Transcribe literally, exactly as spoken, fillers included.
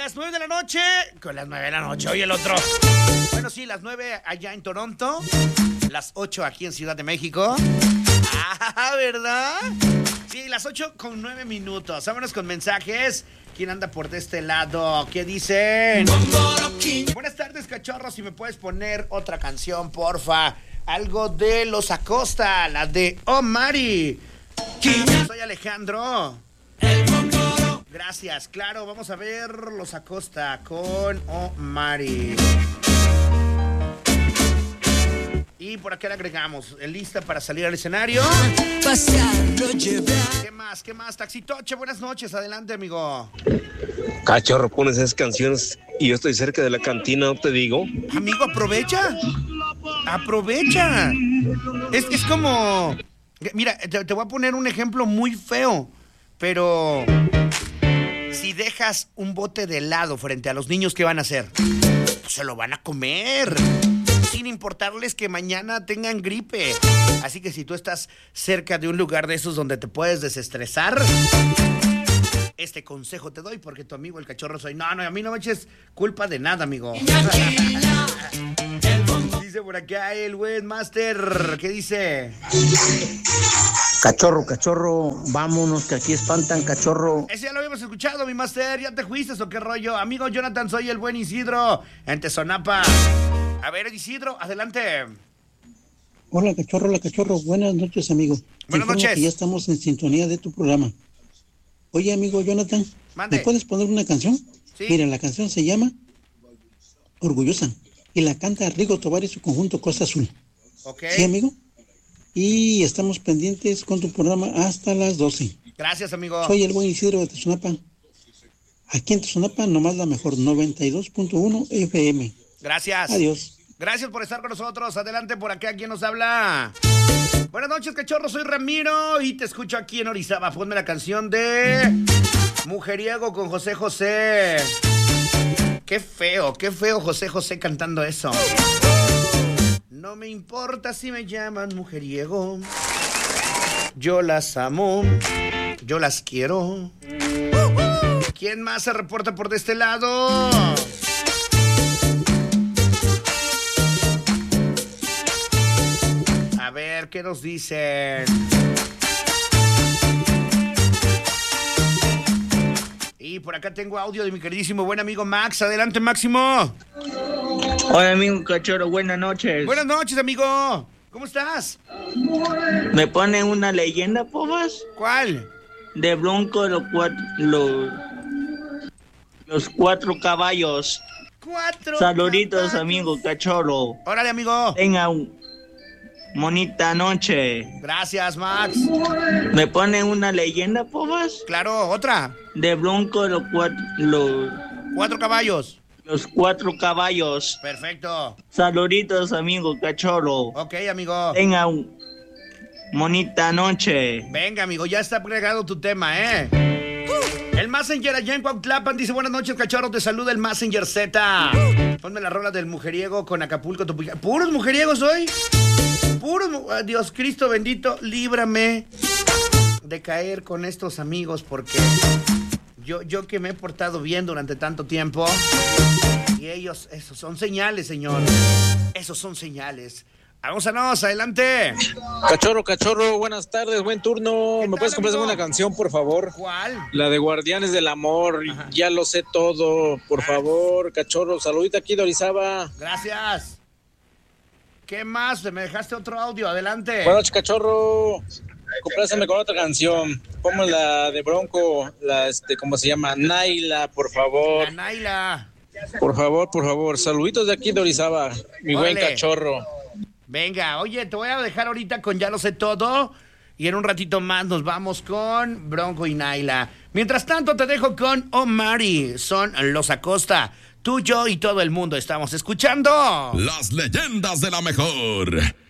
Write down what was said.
las nueve de la noche. Con las nueve de la noche, oye el otro. Bueno, sí, las nueve allá en Toronto. Las ocho aquí en Ciudad de México. Ah, ¿verdad? Sí, las ocho con nueve minutos. Vámonos con mensajes. ¿Quién anda por de este lado? ¿Qué dicen? Buenas tardes, cachorros. Si me puedes poner otra canción, porfa. Algo de Los Acosta, la de Oh Mari. Soy Alejandro. Gracias, claro, vamos a ver Los Acosta con Oh Mari. Y por acá le agregamos, ¿lista para salir al escenario? ¿Qué más? ¿Qué más? Taxitoche, buenas noches, adelante, amigo. Cachorro, pones esas canciones y yo estoy cerca de la cantina, ¿no te digo? Amigo, aprovecha. Aprovecha. Es, es como... Mira, te, te voy a poner un ejemplo muy feo, pero... Si dejas un bote de helado frente a los niños, ¿qué van a hacer? Pues se lo van a comer, sin importarles que mañana tengan gripe. Así que si tú estás cerca de un lugar de esos donde te puedes desestresar, este consejo te doy porque tu amigo el cachorro soy. No, no, a mí no me eches culpa de nada, amigo. Dice por acá el Webmaster, ¿qué dice? Cachorro, cachorro, vámonos que aquí espantan, cachorro. Ese ya lo habíamos escuchado, mi master. ¿Ya te fuiste o qué rollo? Amigo Jonathan, soy el buen Isidro en Tezonapa. A ver, Isidro, adelante. Hola, cachorro, hola, cachorro. Buenas noches, amigo. Buenas noches. Que ya estamos en sintonía de tu programa. Oye, amigo Jonathan, Mande. ¿me puedes poner una canción? Sí. Mira, la canción se llama Orgullosa y la canta Rigo Tobar y su conjunto Costa Azul. Ok. Sí, amigo. Y estamos pendientes con tu programa hasta las doce. Gracias, amigo. Soy el buen Isidro de Tezonapa. Aquí en Tezonapa, nomás la mejor, noventa y dos punto uno F M. Gracias. Adiós. Gracias por estar con nosotros. Adelante por acá, ¿quién nos habla? Buenas noches, cachorro, soy Ramiro y te escucho aquí en Orizaba. Ponme la canción de Mujeriego con José José. Qué feo, qué feo José José cantando eso. No me importa si me llaman mujeriego. Yo las amo. Yo las quiero. ¿Quién más se reporta por de este lado? A ver, ¿qué nos dicen? Y por acá tengo audio de mi queridísimo buen amigo Max. Adelante, Máximo. Hola, amigo cachorro, buenas noches. Buenas noches, amigo. ¿Cómo estás? ¿Me ponen una leyenda, pobas? ¿Cuál? De Bronco, los cuatro, los, los cuatro caballos. Cuatro. Saluditos, caballos. amigo cachorro. Órale, amigo. Tenga un bonita noche. Gracias, Max. ¿Me ponen una leyenda, pobas? Claro, otra. De Bronco, los cuatro, los, Cuatro caballos. los cuatro caballos. Perfecto. Saluditos, amigo cachorro. Ok, amigo. Tenga un bonita noche. Venga, amigo, ya está agregado tu tema, ¿eh? El Messenger allá en Cuautlapan dice: buenas noches, cachorro, te saluda el Messenger Z. Ponme la rola del mujeriego con Acapulco. Topica. ¿Puros mujeriegos hoy? Puros, mu- ah, Dios Cristo bendito, líbrame de caer con estos amigos porque yo, yo que me he portado bien durante tanto tiempo y ellos, esos son señales, señor. Esos son señales. Vamos a nos, adelante. Cachorro, cachorro, buenas tardes, buen turno. ¿Qué ¿Me tal, puedes complacer amigo? una canción, por favor? ¿Cuál? La de Guardianes del Amor, Ajá. ya lo sé todo, por favor, cachorro. Saludita aquí de Orizaba. Gracias. ¿Qué más? Me dejaste otro audio, adelante. Buenas noches, cachorro. Compláceme con otra canción. Ponme la de Bronco, la, este, ¿cómo se llama? Naila, por favor. La Naila. Por favor, por favor. Saluditos de aquí de Orizaba, mi buen Órale. cachorro. Venga, oye, te voy a dejar ahorita con Ya lo sé todo. Y en un ratito más nos vamos con Bronco y Naila. Mientras tanto, te dejo con Oh Mari. Son Los Acosta. Tú, yo y todo el mundo estamos escuchando Las leyendas de la mejor.